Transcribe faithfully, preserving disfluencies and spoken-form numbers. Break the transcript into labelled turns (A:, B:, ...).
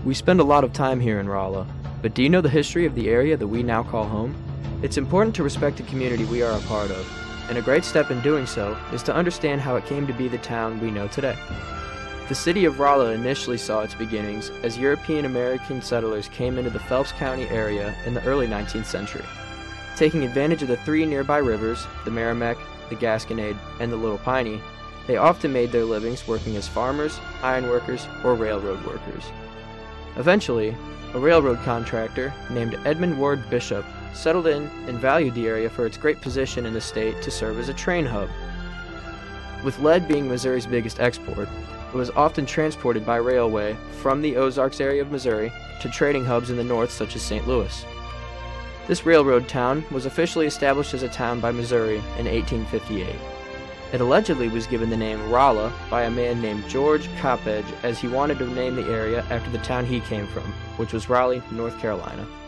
A: We spend a lot of time here in Rolla, but do you know the history of the area that we now call home? It's important to respect the community we are a part of, and a great step in doing so is to understand how it came to be the town we know today. The city of Rolla initially saw its beginnings as European American settlers came into the Phelps County area in the early nineteenth century. Taking advantage of the three nearby rivers, the Merrimack, the Gasconade, and the Little Piney, they often made their livings working as farmers, ironworkers, or railroad workers. Eventually, a railroad contractor named Edmund Ward Bishop settled in and valued the area for its great position in the state to serve as a train hub. With lead being Missouri's biggest export, it was often transported by railway from the Ozarks area of Missouri to trading hubs in the north such as Saint Louis. This railroad town was officially established as a town by Missouri in eighteen fifty-eight. It allegedly was given the name Rolla by a man named George Coppedge, as he wanted to name the area after the town he came from, which was Raleigh, North Carolina.